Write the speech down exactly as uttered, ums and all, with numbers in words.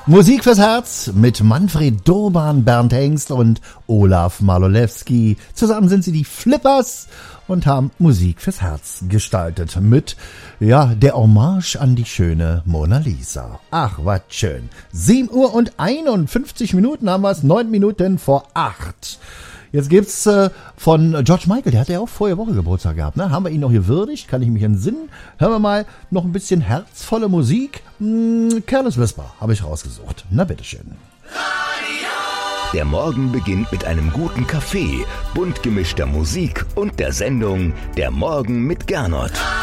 Musik fürs Herz mit Manfred Durban, Bernd Hengst und Olaf Malolewski. Zusammen sind sie die Flippers und haben Musik fürs Herz gestaltet mit, ja, der Hommage an die schöne Mona Lisa. Ach, was schön. sieben Uhr und einundfünfzig Minuten haben wir es, neun Minuten vor acht. Jetzt gibt's äh, von George Michael, der hat ja auch vorige Woche Geburtstag gehabt, ne? Haben wir ihn noch gewürdigt? Kann ich mich entsinnen? Hören wir mal noch ein bisschen herzvolle Musik. Hm, Careless Whisper habe ich rausgesucht. Na bitteschön. Der Morgen beginnt mit einem guten Kaffee, bunt gemischter Musik und der Sendung Der Morgen mit Gernot.